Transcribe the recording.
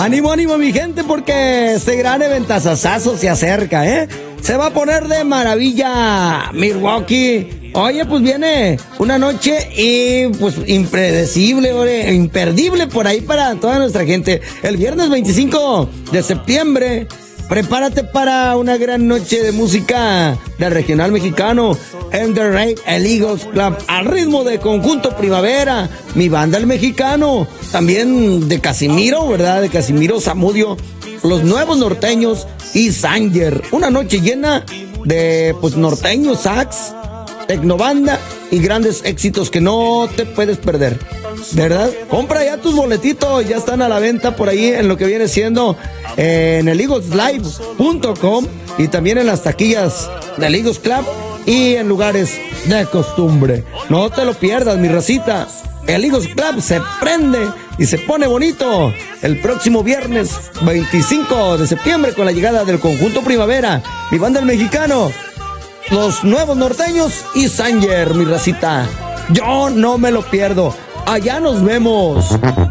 Ánimo, ánimo, mi gente, porque este gran eventazazazo se acerca, ¿eh? Se va a poner de maravilla Milwaukee. Oye, pues viene una noche y pues impredecible, imperdible por ahí para toda nuestra gente. El viernes 25 de septiembre, prepárate para una gran noche de música del regional mexicano en The Rey, el Eagles Club, al ritmo de Conjunto Primavera, mi banda el mexicano, también de Casimiro, ¿verdad? De Casimiro Zamudio, los Nuevos Norteños y Sanger. Una noche llena de pues norteños, sax, tecnobanda y grandes éxitos que no te puedes perder, ¿verdad? Compra ya tus boletitos, ya están a la venta por ahí en lo que viene siendo en el eagleslive.com y también en las taquillas del Eagles Club y en lugares de costumbre. No te lo pierdas, mi racita. El Eagles Club se prende y se pone bonito el próximo viernes 25 de septiembre con la llegada del Conjunto Primavera, mi banda el mexicano, los Nuevos Norteños y Sanger, mi racita. Yo no me lo pierdo. Allá nos vemos.